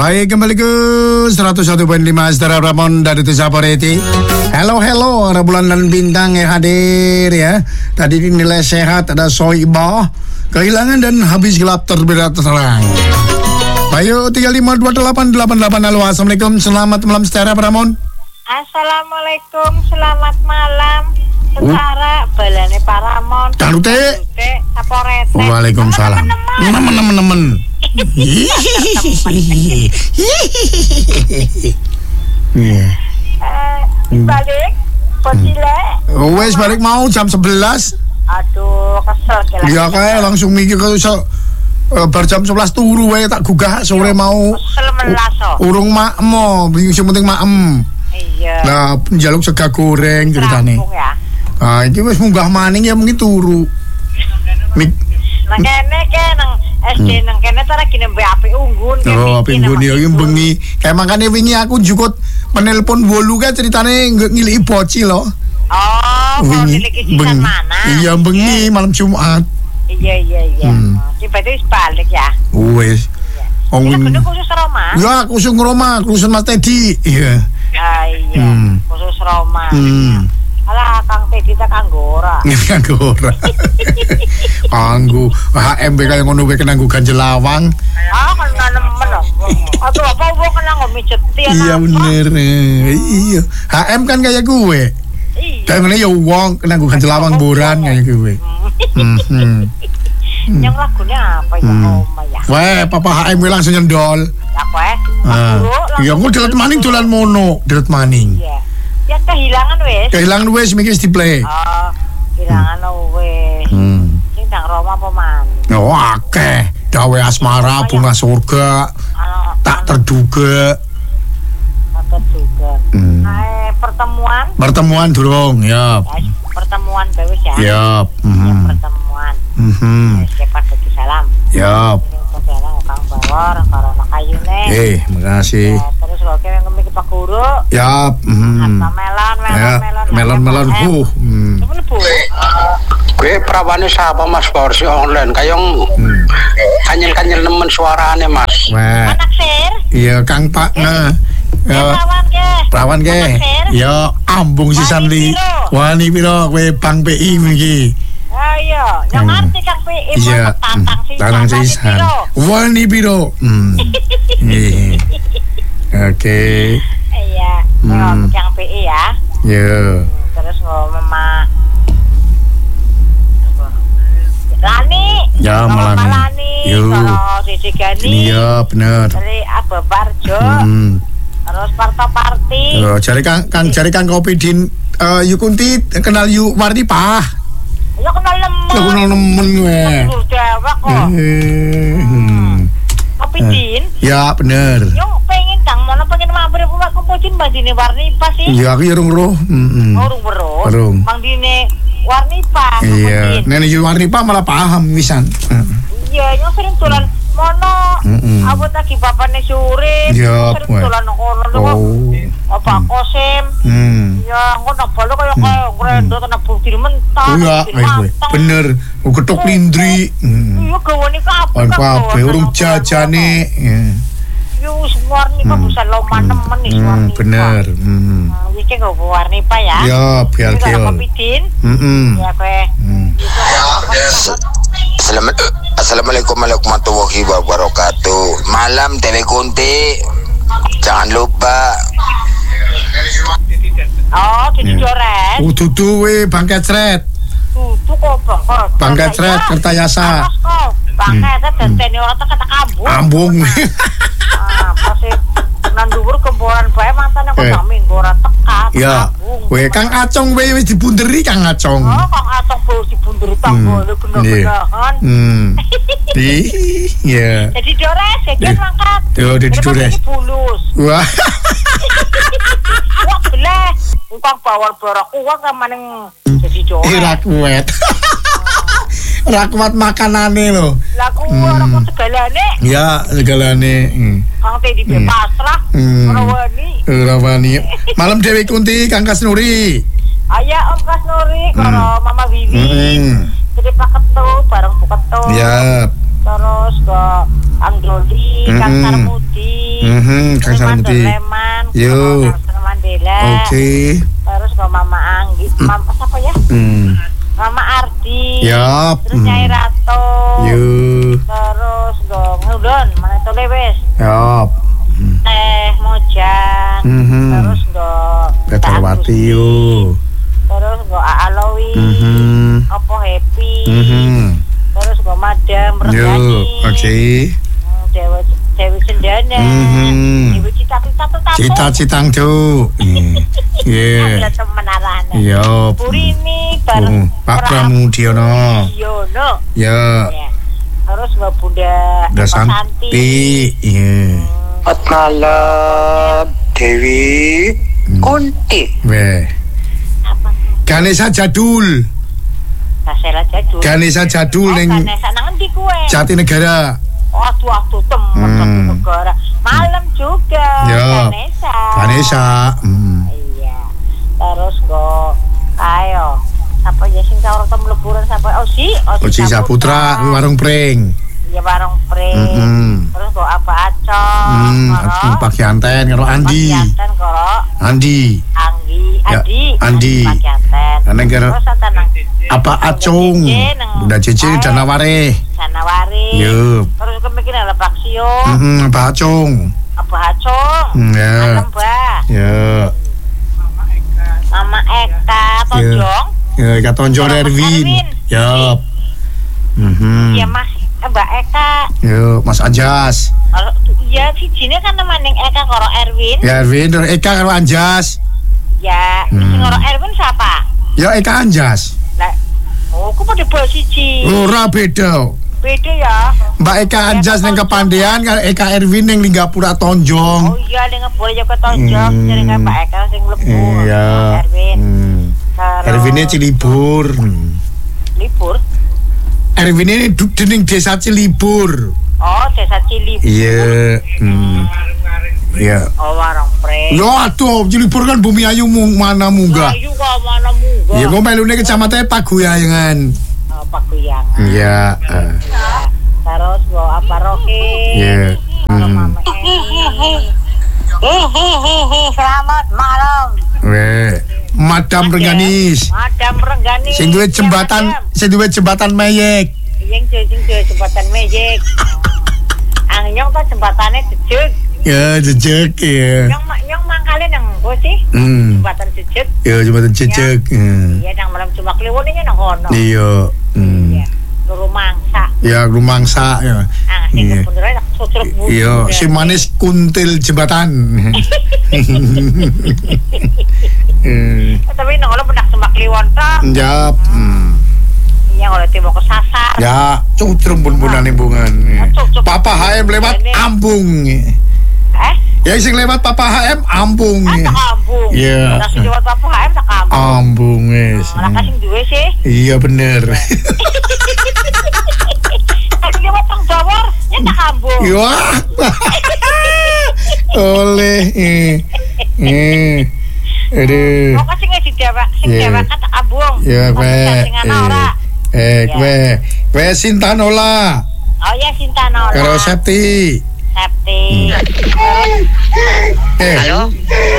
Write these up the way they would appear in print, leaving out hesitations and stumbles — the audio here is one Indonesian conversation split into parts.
Baik, kembali ke 101.5 Astara Ramon dari Tisaporeti. Hello, ada bulan dan bintang yang hadir ya. Tadi dinilai sehat, ada Soibah, kehilangan dan habis gelap terberat terang. Bayu 352888. Halo, assalamualaikum, selamat malam Astara Ramon. Assalamualaikum, selamat malam. Secara balane Paramon. Kanute. Saporete. Waalaikumsalam. Nemen. Balik Bocile. Wes balik mau jam 11. Aduh, kesel kira. Ya kayak langsung mikir kalau iso bar jam 11 turu wae tak gugah sore mau. Kesel melaso. Urung makmo, sing penting maem. Iya. Lah njaluk sega goreng ceritane. Ya. Ah, iki wis munggah maning ya mung turu. Nang kene nang SD nang kene ta lagi nembe api unggun. Oh, api unggun ya iki bengi. Kayak makane wingi aku njukut penelpon 8 kan ceritane ngiliki bocil loh. Oh, mau niliki sisan mana? Iya, bengi malam Jumat. Iya. Tiba-tiba wis balik ya. Wes. Oh, ini khusus Roma? Ya, khusus Roma, khusus Mas Teddy. Iya. Ah, iya. Khusus Roma. Alah, Kang Teddy tak kanggora. Kanggora. Kanggo HMB kaya ngono wae kenanggo ganjel lawang. Ah, kan nemen lho. Aduh, apa wong kena ngomiceti ana. Iya bener. Iya. HM kan kayak gue. Iya. Kayak ngene ya wong kenanggo ganjel lawang boran kayak gue. Yang lagunya apa ya, Oma ya? Weh, Papa HM gue langsung nyendol. Ya kowe. Ya aku delet maning dolan mono, delet maning. Iya. Ya kehilangan wes. Kehilangan wes mikir di play. Oh, kehilangan wes. Sing nang Roma apa man? Oh, akeh. Dawe asmara, bunga surga. Tak terduga. Pertemuan durung, ya. Pertemuan wes ya. Ya, pertemuan. Siapa bagi salam? Ya. Salam Kang Bawor, karena kayune. Makasih. Terus kok kene iki Pak Guru. Ya, melon. Bu. Gue perawane siapa Mas Borsi online kayong kanyel nemen suarane Mas. Anak sir. Iya Kang Pak. Perawan ke. Ya ambung sisan li. Wani piro kowe Bang PI iki. Ayo, yang ngerti Kang PI iya. Tatang sisan. Wani piro. Oke. Iya, Kang PI ya. Iya. Terus ngomong Lani. Ya, Malani. Kalau Sisi Gani. Iya, bener. Dari Abah Parjo. Terus Parti. Jari Kang Kopi Din Yukunti kenal Yu Warni Pah. Ya kenal nemen gue. Dewek kok. Kopi Din. Ya, bener. Yo pengen pengen mampir ke Kopi Din bandine Warni Pah sih. Iya, aku ya rung roh. Urung. Mang dine Warni Pah. Iya, nenek Yu Warni Pah malah paham wisan. Iya, yang sering tulan mono. Abot lagi bapakne Surip. Iya, sering tulan kono lho. Apa Kosim. Ya, ngono balo kaya ngrendo tenan bukti mentok. Iya, bener. Getok lindri. Iya, gawane kabeh. Urung jajane. Yo Warni Pah bisa loma nemen iki Warni. Bener. Iki go Warni Pah ya. Ya, biar kiol. Ya kowe. Assalamualaikum warahmatullahi wabarakatuh. Malam Dewi Kunti. Jangan lupa. Oh, jadi Jores. Dudu we Bang Kecret. Dudu kok Bang Kecret Kertayasa. Bang Kecret dene ora tak kata Ambung. Pasti nang dhuwur kemboran bae mantane kok sak minggu ora tekat. Ya. We Kang Acong we wis dibunderi Kang Acong. Oh, Kang Acong wis dibunderi tanggane bener-beneran. Iya. Jadi Jores, ya mangkat. Yo, jadi Jores. Wah. Wah, belah. Kang Bawor Borok uang maning jadi Jores. Rakwet. Rakwat makanane lho. Lah ku ora kok segalane. Ya, segalane. Kang Teddy pasrah. Ora wani. Malam Dewi Kunti Kang Kasnuri. Aya Om Kasnuri karo Mama Wiwi. Jadi Pak Ketu bareng Bu Ketu. Ya. Terus ke Anggoli, Kang Sarmuji. Sarmudi. Kang Sarmudi. Leman. Yo. Nelson Mandela. Oke. Terus ke Mama Anggi. Mama siapa ya? Mama Ardi. Yap. Terus Nyai Rato. Yo. Terus go ngudon, mana itu lewes. Yap. Teh Mojang. Terus go Betarwati yo. Terus go Alowi. Opo Happy. Terus go Madam Yo, Regani. oke. Dewi Sendana. Ibu cita-cita tuh tahu. Cita-citang tuh. Iya. Ada teman arane. Yo. Purini bareng Pak Pramudiono. Yono. Ya. Terus go Bunda Dasanti. Iya. Selamat malam Dewi Kunti. Weh. Apa? Ganesha Jadul. Kasela Jadul. Ganesha Jadul ning Ganesha nang endi kuwe? Jatinegara. Waduh temen Jatinegara. Malam juga. Ya. Ganesha. Iya. Terus go ayo. Apa ya sing karo tem leburan sampai Osi Saputra warung pring. Iya warung pring. Terus go apa Acong. Pak Yanten karo Andi. Yanten karo Andi. Andi. Pak Yanten. Nang karo Terus tenang. apa Acung. Bunda Cece Danaware. Yo. Terus kemungkinan ada Pak Sio. Apa Acung. Apa Acung. Ya. Mbah. Ya. Mama Eka Tonjong. Ya, Eka Tonjong Erwin. Yap. Iya Mas Mbak Eka. Yo, Mas Anjas. Iya sijine kan nemaning Eka karo Erwin. Ya Erwin, terus Eka karo Anjas. Ya, sing karo Erwin siapa? Ya Eka Anjas. Lah, oh kok pada bos siji. Ora beda. Beda ya. Mbak Eka Anjas ning Kepandean karo Eka Erwin ning Linggapura Tonjong. Oh iya ning Ngeboyo ke Tonjong, jadi kan Mbak Eka sing mlebu. Iya. Erwin. Erwinnya Cilibur. Libur. Erwin ini dening desa Cilibur. Oh, desa Cilibur. Iya. Iya. Oh, warung pre. Yo aduh, Cilibur kan bumi ayu mana munggah. Ayu kok mana munggah. Ya kok melune kecamatan Paguyangan. Oh, Paguyangan. Iya. Terus go apa Roke? Iya. Selamat malam. Weh, Madam Rengganis. Madam Rengganis. Sing duwe jembatan Meyek. Sing duwe jembatan Meyek. Anyong ta jembatane jejeg. Ya, jejeg ya. Nyong mangkale nang go sih? Jembatan jejeg. Ya, jembatan jejeg. Iya, nang malam cuma kliwone nang kono. Iya. Iya. Rumangsa. Ya, rumangsa ya. Sing bener tak socrok bu. Iya, si manis kuntil jembatan. Tapi nang kono pendak semak kliwon ta. Jap. Iya, oleh tiba ke sasar. Ya, cutrum bun-bunane bungan. Papa HM lewat ambung. Ya sing lewat Papa HM ambung. Tak ambung. Iya. Nang sing lewat Papa HM tak ambung. Ambung wis. Malah kasing duwe sih. Iya bener. Kasing lewat Tang Jawar, ya tak ambung. Wah. Oleh. Aduh. Kok kasing ngisi dewek, sing dewek kan tak ambung. Ya kowe. Kowe Sintanola. Oh ya Sintanola. Karo Septi. Halo.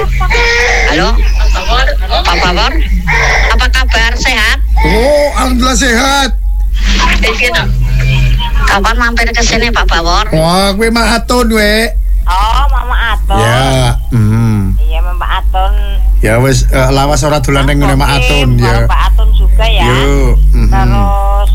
Pak Pawor. Apa kabar? Sehat? Oh, alhamdulillah sehat. Kapan mampir ke sini Pak Pawor? Wah, kowe Mak Atun we. Oh, Mama Aton. Ya, Iya, Mama Aton. Ya wis lawas ora dolan ning ngene Mak Atun ya. Pak Aton juga ya. Yo. Terus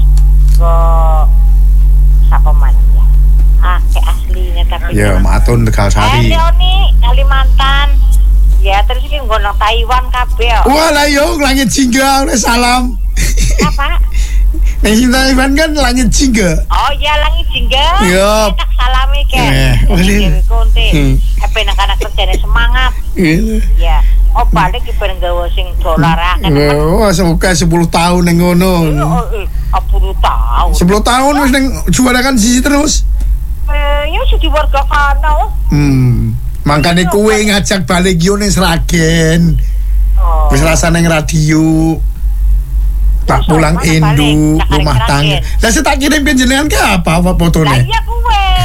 siapa man ya? Aslinya tapi. Ya, Mak Atun Tegalsari. Leoni Kalimantan. Ya, terus iki nggo nang Taiwan kabeh. Wah, lah yo langit jingga oleh salam. Apa? Ning Taiwan kan langit jingga. Oh iya langit jingga. Yup. Tak salami ke. Boleh. Konte. Apa nek anak kerjane semangat. Iya. Oh balik ki ben gawe sing dolar akeh. Oh, semoga 10 tahun ning ngono. 10 tahun. 10 tahun wis ning juarakan sisi terus. Ya sudah warga kana. Makane kowe ngajak balik yo ning Sragen. Wis rasane ning radio. Tak pulang Indo, rumah tangga. Lah saya tak kirim ke jenengan ke apa fotone? Lah iya kowe.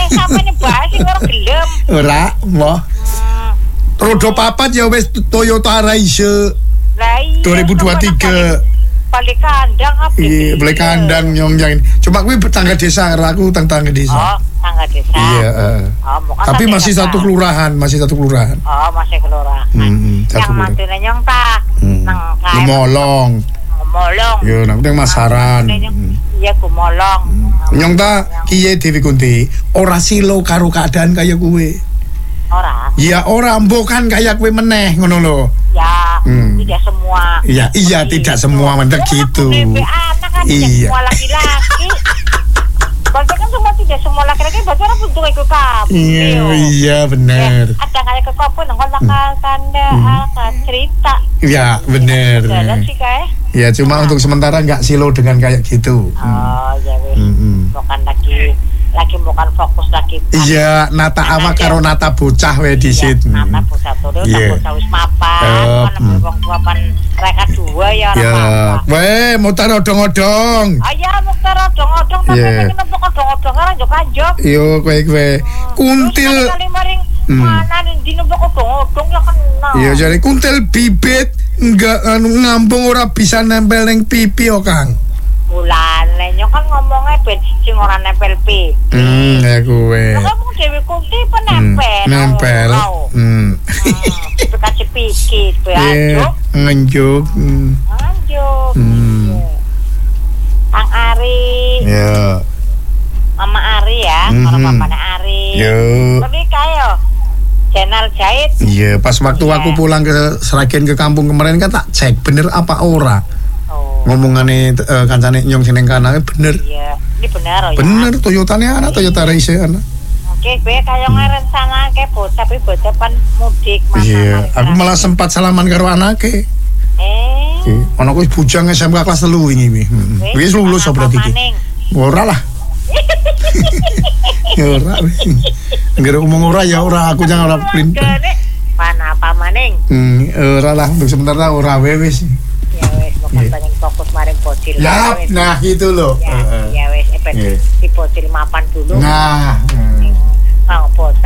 sampeyan bahas sing ora gelem. Ora, moh. Rodo papat ya wis Toyota Raise Lah iya. 2023. Balik kandang apa? Iya, balik kandang nyong-nyong. Cuma kuwi tetangga desa, aku tetangga desa. Oh, tangga desa. Iya, Oh, bukan tapi tangga masih desa. satu kelurahan. Oh, masih kelurahan. Satu Yang mantune nyong ta. Nang kae. Gemolong. Ngomolong. Yo nang nang Masaran. Iya, Gumolong. Nyong ta kiye Dewi Kunti, ora silo karo keadaan kaya kuwe. Ora. Ya ora mbok kan kaya kuwe meneh ngono lho. Ya, tidak semua. Iya, tidak semua mentek gitu. Anak kan tidak Iya. semua laki-laki. Berarti kan tidak semua laki-laki berarti orang bentuk itu kabel. Iya bener. Ada kayak ke kopi nongol kanda akan cerita. Iya bener. Jalan sih kayak. Ya cuma untuk sementara nggak silo dengan kayak gitu. Oh ya wes. Bukan bukan fokus lagi. Iya, nata awak karo nata bocah we disit. Nata bocah turun, bocah wis mapan, kan wong tuapan mereka dua ya ora apa. Weh, mutar odong-odong. Ya mutar odong-odong tapi pengen nempok odong-odong kan yo kanjok. Yo kowe kuntil. Kali maring mana di nempok odong-odong ya kena. Iya, jadi kuntil bibit enggak ngambung ora bisa nempel ning pipi yo, Kang. Mulane nyok kan ngomongnya ben sing ora nempel pipi. Ya kowe. Kamu Dewi Kunti penempel. Nempel. Kasih pikir, beajuk. Ngenjuk. Ngenjuk. Kang Ari. Ya. Mama Ari ya, orang papanya Ari. Yo. Tapi kayo channel jahit. Iya, pas waktu aku pulang ke Seragen ke kampung kemarin kan tak cek bener apa ora. Ngomongane kancane nyong seneng kanane bener. Iya, ini bener ya. Bener Toyotane ana, Toyota Raise ana. Oke, gue kayak ngerencana ke tapi bocah pan mudik mana. Iya, aku malah sempat salaman karo anake. Anakku wis bujang SMK kelas 3 ini. Wis lulus berarti iki. Ora lah. Ya ora. Nggak ngomong ora ya ora, aku jangan ora print. Mana apa maning? Ora lah, untuk sementara ora wis. Ya wes, bukan pengen fokus maring bocil. Ya, nah gitu loh. Ya wes, di bocil mapan dulu. Nah. Bocil